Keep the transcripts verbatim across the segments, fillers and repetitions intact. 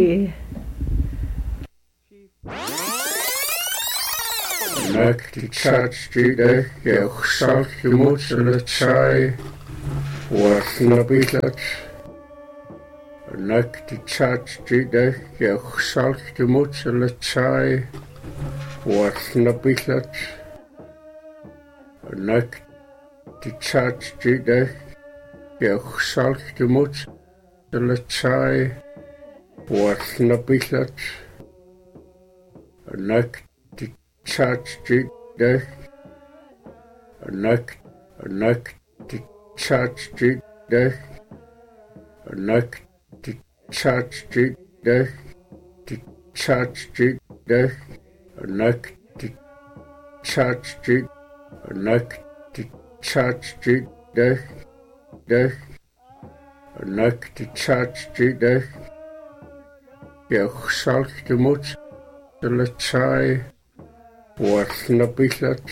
Nak die church die de geoxal gemoetsele chai was nabilat. Nak die church die de geoxal gemoetsele chai was nabilat. Nak die church die de geoxal gemoetsele chai was nabilat. Nak church die de nak nak die church die de nak die church die de die church die de nak die church die nak die church die de de nak die church die de ja gesal gemoed de chai was nabilat.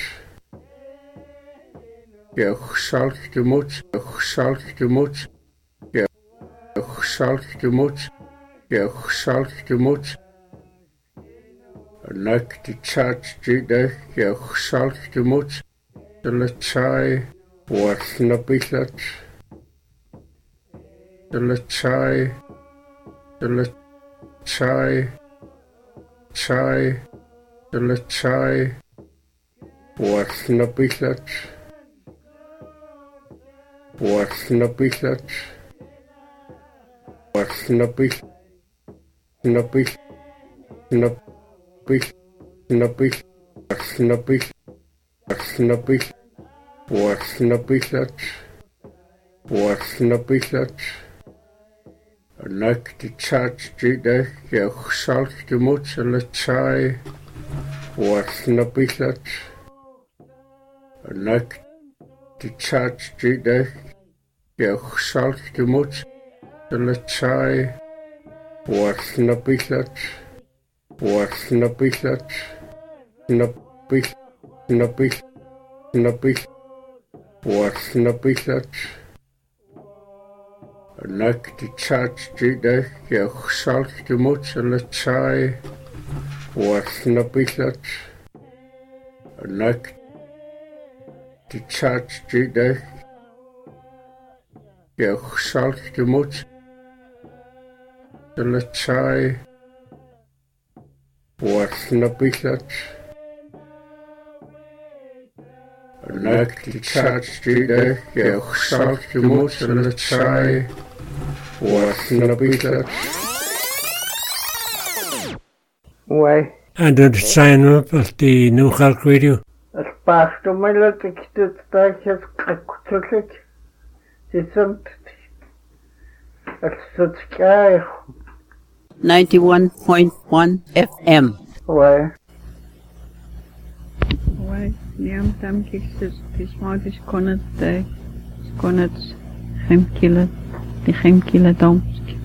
Ja gesal gemoed, ja gesal gemoed, ja gesal gemoed, ja gesal gemoed. Nak die church die de ja gesal gemoed de chai was nabilat. De chai, de chai, chai. De chai was nabilat. Was nabilat. Was nabilat. Nabil. Nabil. Nabil. Was nabil. Was nabil. Was nabilat. Was nabilat. Nak die church die de geoxal gemoetsele chai was nabilat. Nak die church die de geoxal gemoetsele chai was nabilat. Was nabilat. Nabil. Nabil. Nabil. Was nabilat. Nak die church die de geoxal gemoetsele chai was nabilat. Nak die church die de geoxal gemoetsele chai was nabilat. Nak die church die de geoxal gemoetsele chai was nabilat. Why? And then sign up at the New Halk Radio. As pastor my lot to start has kakutulek. Sisant at such ninety-one point one F M. Why? Why? Niam tam kikses kismaat is kon het, is kon het geen kilo, die geen kilo domski.